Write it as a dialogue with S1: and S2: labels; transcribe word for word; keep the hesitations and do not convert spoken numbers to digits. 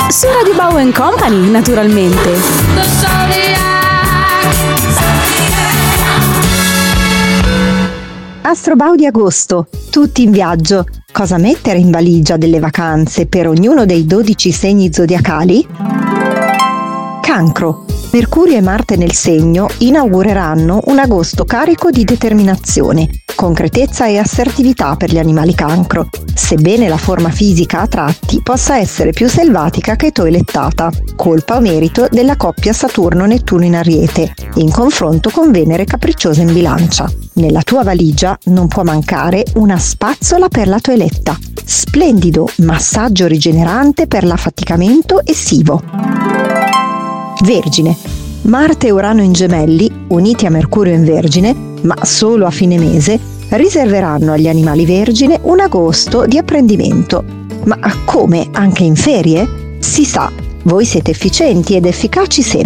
S1: Su Radio Bau and Company, naturalmente.
S2: Astrobau di agosto, tutti in viaggio. Cosa mettere in valigia delle vacanze per ognuno dei dodici segni zodiacali? Cancro. Mercurio e Marte nel segno inaugureranno un agosto carico di determinazione, concretezza e assertività per gli animali cancro, sebbene la forma fisica a tratti possa essere più selvatica che toelettata, colpa o merito della coppia Saturno-Nettuno in Ariete, in confronto con Venere capricciosa in Bilancia. Nella tua valigia non può mancare una spazzola per la toeletta. Splendido massaggio rigenerante per l'affaticamento essivo. Vergine. Marte e Urano in Gemelli, uniti a Mercurio in Vergine, ma solo a fine mese, riserveranno agli animali vergine un agosto di apprendimento. Ma come? Anche in ferie? Si sa, voi siete efficienti ed efficaci sempre.